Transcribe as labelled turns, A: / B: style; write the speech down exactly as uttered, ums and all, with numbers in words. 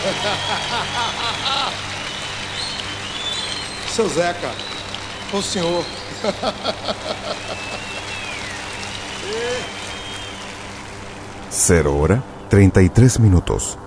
A: Seu Zeca, o senhor.
B: Cero hora, treinta y tres minutos.